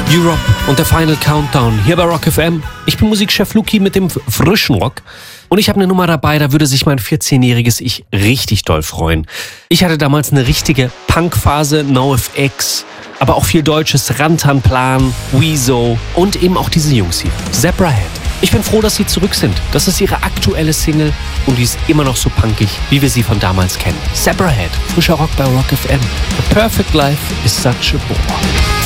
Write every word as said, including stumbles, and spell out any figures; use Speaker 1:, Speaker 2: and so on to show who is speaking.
Speaker 1: Europe und der Final Countdown hier bei Rock F M. Ich bin Musikchef Luki mit dem frischen Rock. Und ich habe eine Nummer dabei, da würde sich mein vierzehnjähriges Ich richtig doll freuen. Ich hatte damals eine richtige Punkphase, NoFX, aber auch viel deutsches, Rantanplan, Wieso und eben auch diese Jungs hier, Zebrahead. Ich bin froh, dass sie zurück sind. Das ist ihre aktuelle Single und die ist immer noch so punkig, wie wir sie von damals kennen. Zebrahead, frischer Rock bei Rock F M. A perfect life is such a bore.